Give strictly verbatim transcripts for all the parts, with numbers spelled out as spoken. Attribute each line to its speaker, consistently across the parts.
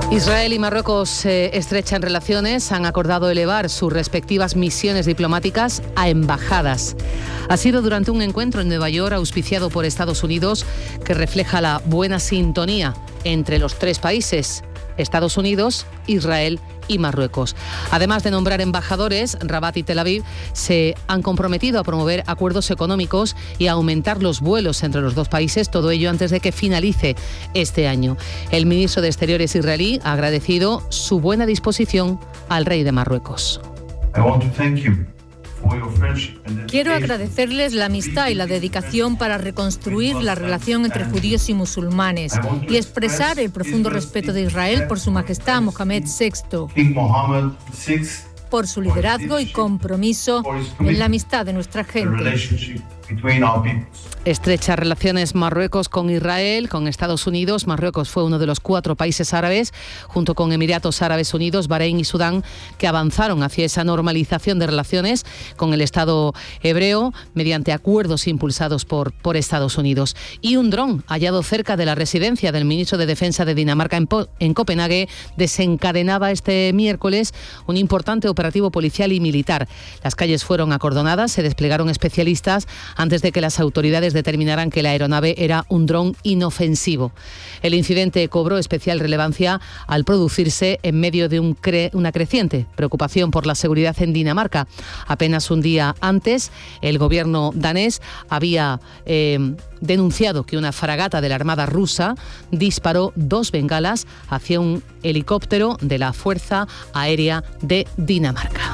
Speaker 1: Israel y Marruecos eh, estrechan relaciones, han acordado elevar sus respectivas misiones diplomáticas a embajadas. Ha sido durante un encuentro en Nueva York auspiciado por Estados Unidos que refleja la buena sintonía entre los tres países, Estados Unidos, Israel y Marruecos. Además de nombrar embajadores, Rabat y Tel Aviv se han comprometido a promover acuerdos económicos y a aumentar los vuelos entre los dos países, todo ello antes de que finalice este año. El ministro de Exteriores israelí ha agradecido su buena disposición al rey de Marruecos.
Speaker 2: Quiero agradecerles la amistad y la dedicación para reconstruir la relación entre judíos y musulmanes y expresar el profundo respeto de Israel por su majestad Mohamed sexto, por su liderazgo y compromiso en la amistad de nuestra gente.
Speaker 1: Estrechas relaciones Marruecos con Israel, con Estados Unidos. Marruecos fue uno de los cuatro países árabes, junto con Emiratos Árabes Unidos, Bahrein y Sudán, que avanzaron hacia esa normalización de relaciones con el Estado hebreo mediante acuerdos impulsados por, por Estados Unidos. Y un dron hallado cerca de la residencia del ministro de Defensa de Dinamarca en, Po- en Copenhague desencadenaba este miércoles un importante operativo policial y militar. Las calles fueron acordonadas, se desplegaron especialistas antes de que las autoridades determinaran que la aeronave era un dron inofensivo. El incidente cobró especial relevancia al producirse en medio de un cre- una creciente preocupación por la seguridad en Dinamarca. Apenas un día antes, el gobierno danés había eh, denunciado que una fragata de la Armada rusa disparó dos bengalas hacia un helicóptero de la Fuerza Aérea de Dinamarca.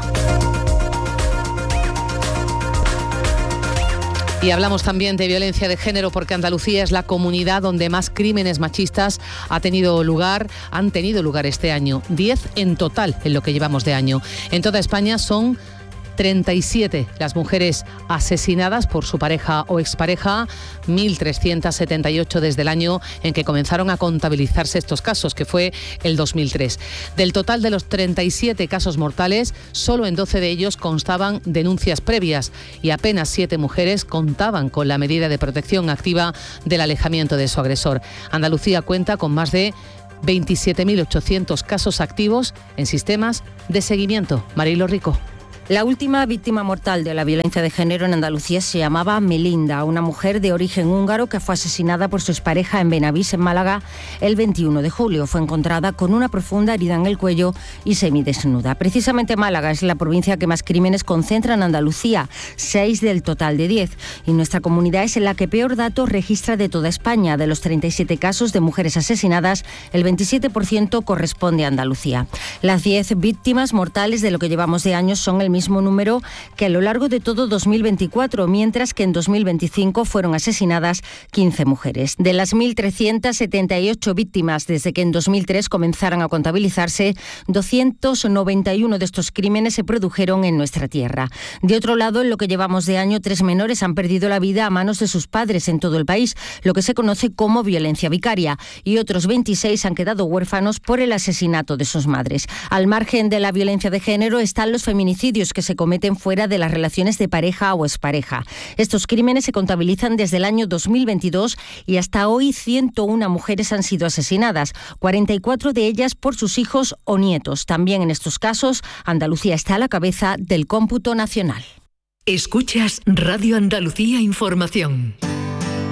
Speaker 1: Y hablamos también de violencia de género porque Andalucía es la comunidad donde más crímenes machistas ha tenido lugar, han tenido lugar este año. diez en total en lo que llevamos de año. En toda España son treinta y siete las mujeres asesinadas por su pareja o expareja, mil trescientos setenta y ocho desde el año en que comenzaron a contabilizarse estos casos, que fue el dos mil tres. Del total de los treinta y siete casos mortales, solo en doce de ellos constaban denuncias previas y apenas siete mujeres contaban con la medida de protección activa del alejamiento de su agresor. Andalucía cuenta con más de veintisiete mil ochocientos casos activos en sistemas de seguimiento. Marilo Rico.
Speaker 3: La última víctima mortal de la violencia de género en Andalucía se llamaba Melinda, una mujer de origen húngaro que fue asesinada por su expareja en Benavís, en Málaga, el veintiuno de julio. Fue encontrada con una profunda herida en el cuello y semidesnuda. Precisamente Málaga es la provincia que más crímenes concentra en Andalucía, seis del total de diez. Y nuestra comunidad es la que peor datos registra de toda España. De los treinta y siete casos de mujeres asesinadas, el veintisiete por ciento corresponde a Andalucía. Las diez víctimas mortales de lo que llevamos de años son el mismo número que a lo largo de todo dos mil veinticuatro, mientras que en dos mil veinticinco fueron asesinadas quince mujeres. De las mil trescientos setenta y ocho víctimas desde que en dos mil tres comenzaran a contabilizarse, doscientos noventa y uno de estos crímenes se produjeron en nuestra tierra. De otro lado, en lo que llevamos de año, tres menores han perdido la vida a manos de sus padres en todo el país, lo que se conoce como violencia vicaria, y otros veintiséis han quedado huérfanos por el asesinato de sus madres. Al margen de la violencia de género están los feminicidios que se cometen fuera de las relaciones de pareja o expareja. Estos crímenes se contabilizan desde el año dos mil veintidós y hasta hoy ciento una mujeres han sido asesinadas, cuarenta y cuatro de ellas por sus hijos o nietos. También en estos casos, Andalucía está a la cabeza del cómputo nacional.
Speaker 4: Escuchas Radio Andalucía Información.